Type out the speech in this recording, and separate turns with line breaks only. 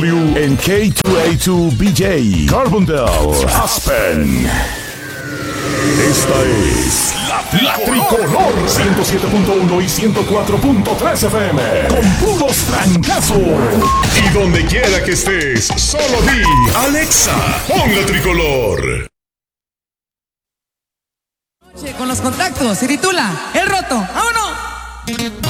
En K2A2BJ, Carbondale, Aspen. Esta es la Tricolor 107.1 y 104.3 FM. Con puros trancazos. Y donde quiera que estés, solo di Alexa, pon la Tricolor.
Con los contactos se titula El Roto. ¡Vámonos!